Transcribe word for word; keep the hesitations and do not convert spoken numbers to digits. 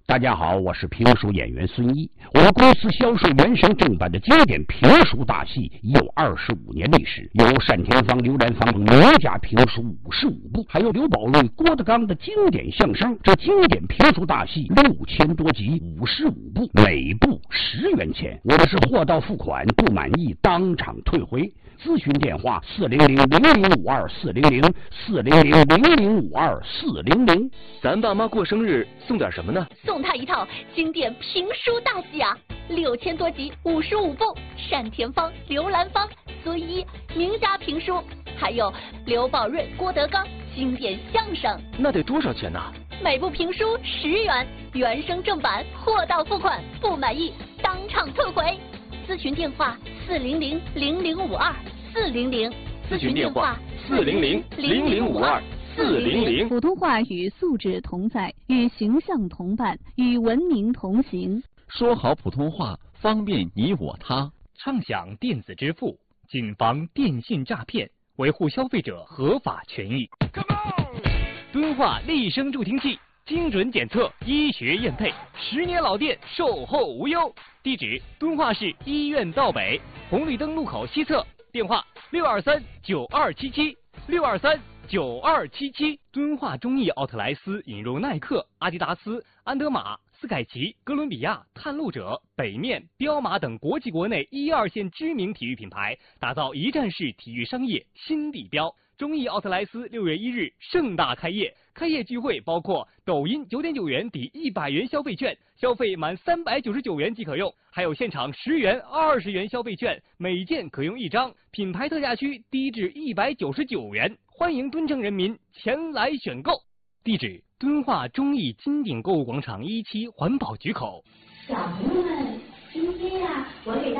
大家好，我是评书演员孙一。我们公司销售原声正版的经典评书大戏已有二十五年历史，有单田芳、刘兰芳名家评书五十五部，还有刘宝瑞、郭德纲的经典相声。这经典评书大戏六千多集，五十五部，每部十元钱。我的是货到付款，不满意当场退回。咨询电话：四零零零零五二四零零四零零零零五二四零零。 咱爸妈过生日送点什么呢？ 送他一套经典评书大戏啊，六千多集，五十五部，单田芳、刘兰芳、孙一名家评书，还有刘宝瑞、郭德纲经典相声。 那得多少钱呢？ 每部评书十元，原声正版，货到付款，不满意当场退回。咨询电话：四零零零零五二四零零。 咨询电话：四零零零零五二四零零。 普通话与素质同在，与形象同伴，与文明同行。 说好普通话，方便你我他。 畅享电子支付，谨防电信诈骗，维护消费者合法权益。敦化立声助听器，精准检测，医学验配，十年老店，售后无忧。地址：敦化市医院道北红绿灯路口西侧，电话：六二三九二七七六二三九二七七。敦化中艺奥特莱斯引入耐克、阿迪达斯、安德玛、斯凯奇、哥伦比亚、探路者、北面、彪马等国际国内一二线知名体育品牌，打造一站式体育商业新地标。中艺奥特莱斯六月一日盛大开业，开业聚会包括抖音九点九元抵一百元消费券，消费满三百九十九元即可用，还有现场十元、二十元消费券，每件可用一张，品牌特价区低至一百九十九元，欢迎敦城人民前来选购。地址：敦化中艺金鼎购物广场一期环保局口。 小朋友们，今天呀、啊，我给大